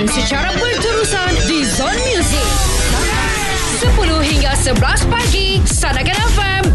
secara berterusan di Zone Music. 10 hingga 11 pagi, Sanakan FM